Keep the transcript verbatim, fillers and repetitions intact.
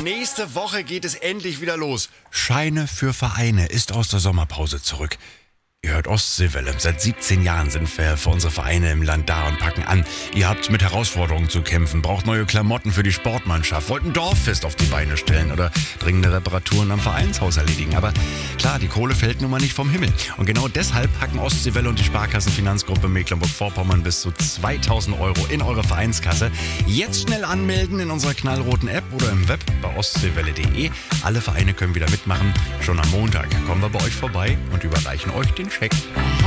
Nächste Woche geht es endlich wieder los. Scheine für Vereine ist aus der Sommerpause zurück. Ihr hört Ostseewelle. Seit siebzehn Jahren sind wir für unsere Vereine im Land da und packen an. Ihr habt mit Herausforderungen zu kämpfen, braucht neue Klamotten für die Sportmannschaft, wollt ein Dorffest auf die Beine stellen oder dringende Reparaturen am Vereinshaus erledigen. Aber klar, die Kohle fällt nun mal nicht vom Himmel. Und genau deshalb packen Ostseewelle und die Sparkassenfinanzgruppe Mecklenburg-Vorpommern bis zu zweitausend Euro in eure Vereinskasse. Jetzt schnell anmelden in unserer knallroten App oder im Web bei ostseewelle punkt de. Alle Vereine können wieder mitmachen. Schon am Montag kommen wir bei euch vorbei und überreichen euch den Check.